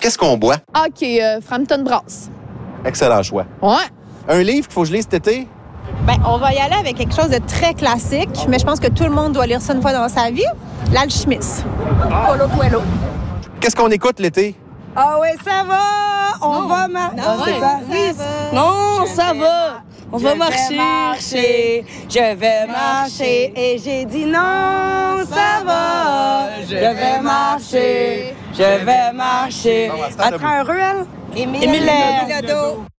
Qu'est-ce qu'on boit? OK, Frampton Brass. Excellent choix. Ouais. Un livre qu'il faut que je lise cet été? Ben, on va y aller avec quelque chose de très classique, mais je pense que tout le monde doit lire ça une fois dans sa vie. L'Alchimiste. Paulo Coelho. Qu'est-ce qu'on écoute l'été? Ah oui, ça va! On va marcher. Non, ça va! On va marcher. Je vais marcher. Et j'ai dit non, ça va. Je vais marcher. Je vais marcher. Bon, à ce temps, À travers un ruelle. Émile Lodo.